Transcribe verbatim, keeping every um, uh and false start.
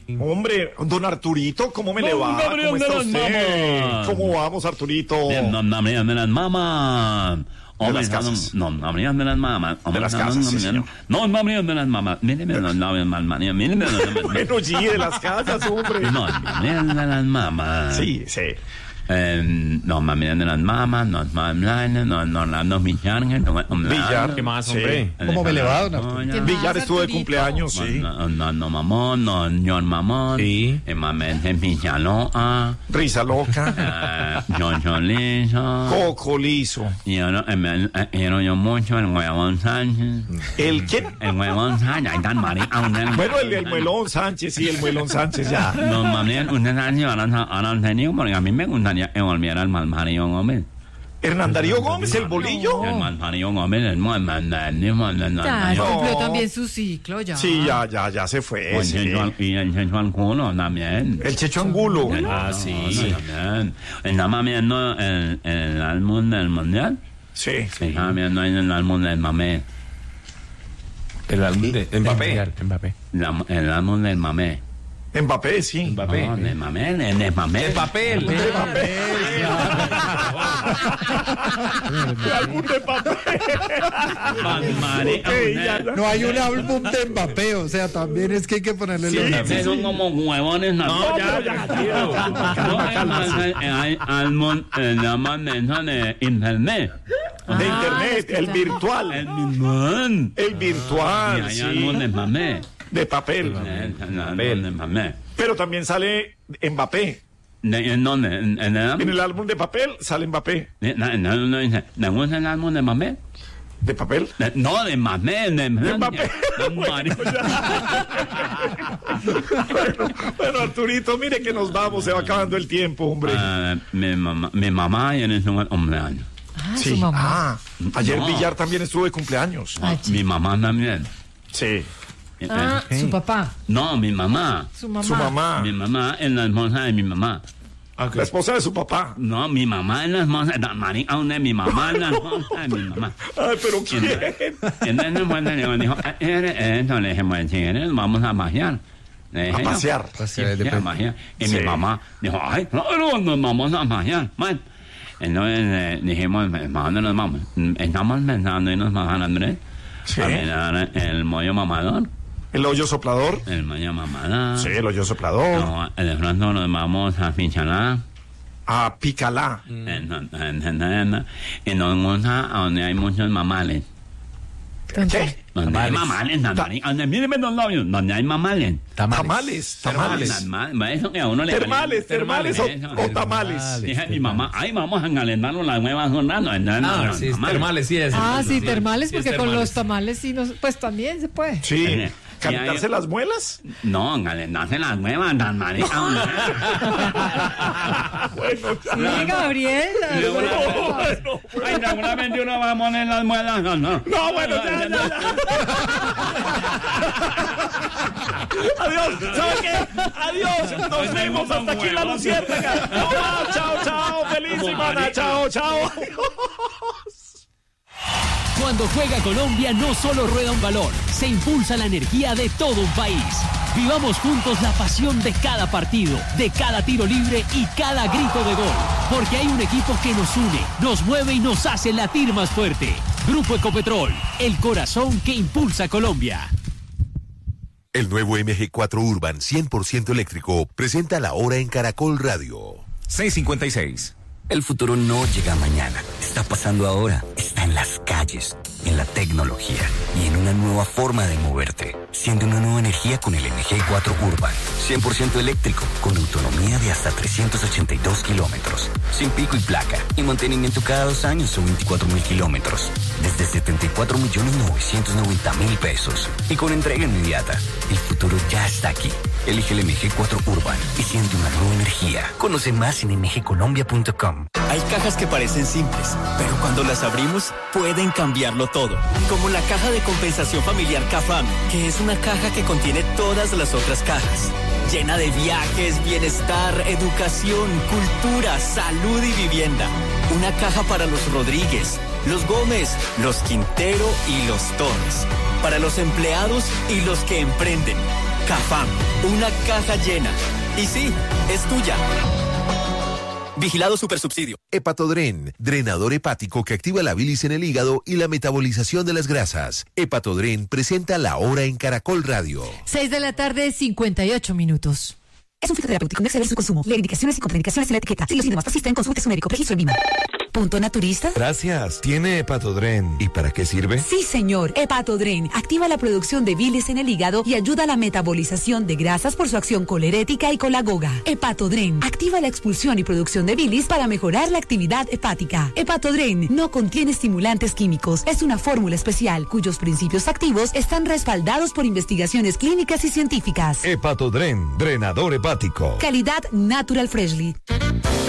Hombre, don Arturito, ¿cómo me le va? ¿Cómo está usted? ¿Cómo vamos, Arturito? Bien, no, no, no, no, mamá. De las casas. No, no, no, de las mamás. De las casas, sí, señor. No, no, de las mamás. Mire, no, no, mire, bueno, sí, de las casas, hombre. No, no, de las mamás. Sí, sí. Eh, no, mami, de las mamás, no, no, no, no, no, no, Villar, Villar, ¿qué más, hombre? Sí. ¿Cómo me le va, don Arturito? Villar estuvo de cumpleaños, sí. No, no, no, mamón, no, John Mamón. Sí. Eh, mamá, de Villaloa. Risa loca. John John Liso. Coco liso. Y yo no, yo yo mucho el huevón Sánchez. ¿El qué? El huevón Sánchez, ahí están María. Bueno, el, el muelón Sánchez, sí, el muelón Sánchez, ya. No, mami, usted sabe si han tenido, porque a mí me gustaría que volviera el Malmario Gómez. ¿Hernán Darío Gómez, el bolillo? El Malmario Gómez, el Malmario Ya, No. cumplió también su ciclo, ya. Sí, ya, ya, ya se fue. Sí. Y el Checho Angulo también. El Checho Angulo. Ah, sí. También. ¿Está viendo el, el álbum del Mundial? Sí. Está viendo ahí el álbum del Mamé. El álbum de Mbappé. Mbappé. La- el álbum del Mamé. Mbappé, sí. Mbappé. No, del Mamé, el de Mamé. El papel. De papel. El álbum de papel. Malmario. Ok, ya, ya. No hay un álbum de Mbappé, o sea, también es que hay que ponerle Sí, los... sí, Son como huevones. No, ya, ya, No, hay álbum, eh, llaman eso de internet. De internet, el El virtual. mismo. El Y virtual, hay álbum sí. de Mamé. De papel. El álbum de Mamé. Pero también sale Mbappé. ¿De- ¿En dónde? ¿En en el En el álbum de papel sale Mbappé. No, no, no dice, ¿le gusta el álbum de Mamé? ¿De papel? De- No, de Mamé, de Mbappé. de Mario. bueno, bueno, Arturito, mire que nos vamos, se va acabando el tiempo, hombre. Ah, mi mamá, mi mamá ayer es un cumpleaños. Ah, Sí. su mamá. Ah, ayer No. Villar también estuvo de cumpleaños. Ay, Mi mamá también. Sí. Ah, su papá, No, mi mamá. su mamá. Su mamá. Mi mamá es la esposa de mi mamá. La esposa de su papá. No, mi mamá es la esposa de María, donde mi mamá es la esposa de mi mamá. Ay, pero ¿quién? Entonces, bueno, le dijo, "Eh, eh", entonces le dije, bueno, si eres, vamos a pasear. Le dije, A yo, pasear. Sí, sí, a pasear. Y Sí. mi mamá dijo, ay, no, no, nos vamos a pasear. Bueno, entonces eh, dijimos, ¿para dónde nos vamos? Estamos pensando irnos a San Andrés. Sí. A mirar el mollo mamador. El hoyo soplador. El mollo mamador. Sí, el hoyo soplador. No, de pronto nos vamos a Fichalá. A Picalá. En- en- en- en- en- Y nos gusta a donde hay muchos mamales. ¿Qué? Donde hay mamales, donde, donde, míreme los labios, donde hay mamales. Tamales. Tamales. Tamales. Eso que a uno le Termales, termales o, Eso. o tamales. Dije mi mamá, ay, vamos a calentarnos las nuevas jornadas. Ah, sí, termales, sí. es- Ah, sí, sí, termales, sí, es porque con termales. los tamales sí, nos, pues también se puede. Sí. Eh, ¿Calentarse y hay- las muelas? No, calentarse las nuevas, tan marica. Bueno, ya. Sí, Gabriel. Y bueno, Ay, seguramente uno va a poner las muelas. No, no. No, bueno, ya, ya, ya. Adiós, ¿sabe qué? Adiós, nos vemos hasta aquí en la Luciérnaga. No, va, chao, chao, feliz semana, chao, chao. Cuando juega Colombia no solo rueda un balón, se impulsa la energía de todo un país. Vivamos juntos la pasión de cada partido, de cada tiro libre y cada grito de gol. Porque hay un equipo que nos une, nos mueve y nos hace latir más fuerte. Grupo Ecopetrol, el corazón que impulsa a Colombia. El nuevo M G cuatro Urban cien por ciento eléctrico presenta la hora en Caracol Radio. seis cincuenta y seis. El futuro no llega mañana, está pasando ahora, está en las calles, en la tecnología y en una nueva forma de moverte. Siente una nueva energía con el M G cuatro Urban, cien por ciento eléctrico, con autonomía de hasta trescientos ochenta y dos kilómetros, sin pico y placa, y mantenimiento cada dos años o veinticuatro mil kilómetros, desde setenta y cuatro millones novecientos noventa mil pesos, y con entrega inmediata. El futuro ya está aquí. Elige el M G cuatro Urban y siente una nueva energía. Conoce más en m g colombia punto com. Hay cajas que parecen simples, pero cuando las abrimos pueden cambiarlo todo. Como la caja de compensación familiar CAFAM, que es una caja que contiene todas las otras cajas. Llena de viajes, bienestar, educación, cultura, salud y vivienda. Una caja para los Rodríguez, los Gómez, los Quintero y los Torres. Para los empleados y los que emprenden. CAFAM, una caja llena. Y sí, es tuya. Vigilado Supersubsidio. Hepatodren, drenador hepático que activa la bilis en el hígado y la metabolización de las grasas. Hepatodren presenta La Hora en Caracol Radio. seis de la tarde, cincuenta y ocho minutos. Es un fitoterapéutico, no exceder su consumo. Lee indicaciones y contraindicaciones en la etiqueta. Si los síntomas persisten, consulte a su médico. Registro en Vima. ¿Punto naturista? Gracias. Tiene Hepatodren. ¿Y para qué sirve? Sí, señor. Hepatodren activa la producción de bilis en el hígado y ayuda a la metabolización de grasas por su acción colerética y colagoga. Hepatodren activa la expulsión y producción de bilis para mejorar la actividad hepática. Hepatodren no contiene estimulantes químicos. Es una fórmula especial cuyos principios activos están respaldados por investigaciones clínicas y científicas. Hepatodren, drenador hepático. Calidad Natural Freshly.